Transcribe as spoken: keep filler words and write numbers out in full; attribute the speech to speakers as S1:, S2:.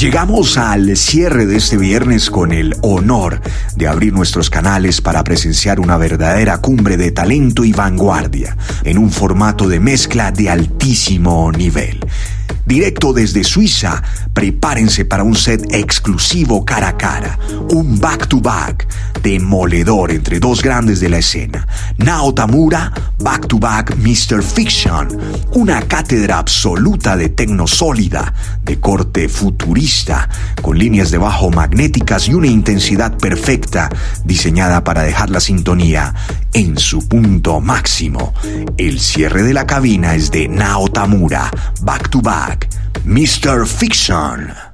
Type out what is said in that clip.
S1: Llegamos al cierre de este viernes con el honor de abrir nuestros canales para presenciar una verdadera cumbre de talento y vanguardia en un formato de mezcla de altísimo nivel. Directo desde Suiza, prepárense para un set exclusivo cara a cara, un back-to-back demoledor entre dos grandes de la escena. Nao Tamura, back-to-back mister Fiction, una cátedra absoluta de tecno sólida, de corte futurista, con líneas de bajo magnéticas y una intensidad perfecta, diseñada para dejar la sintonía en su punto máximo. El cierre de la cabina es de Nao Tamura, back-to-back mister Fiction.